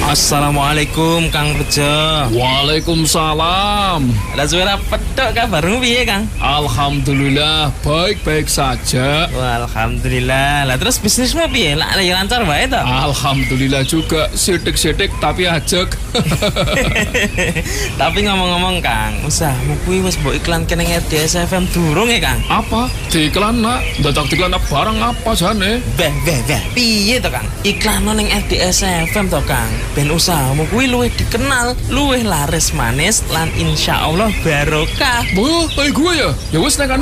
Assalamualaikum Kang Bejo. Waalaikumsalam. Lah suara pedok kabarmu piye Kang? Alhamdulillah baik-baik saja. Wah, alhamdulillah. Lah terus bisnismu piye? Lah lancar wae to? Alhamdulillah juga sidik-sidik tapi ajek. Tapi ngomong-ngomong Kang, usahamu kuwi wis mbok iklanke ning RDS FM durung ya Kang? Apa? Diiklan nak? Dadak diiklan barang apa jane? Beh. Piye to Kang? Iklan ning RDS FM to Kang. Ben usahamu kuwi luwih dikenal, luwih laris manis lan insyaallah barokah. Wah, gue ya. Ya wis nek